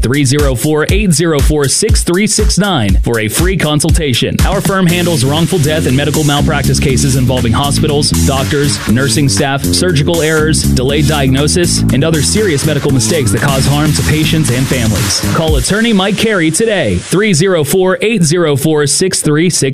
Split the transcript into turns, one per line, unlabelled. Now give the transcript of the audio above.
304-804-6369 for a free consultation. Our firm handles wrongful death and medical malpractice cases involving hospitals, doctors, nursing staff, surgical errors, delayed diagnosis, and other serious medical mistakes that cause harm to patients and families. Call attorney Mike Carey today, 304-804-6369.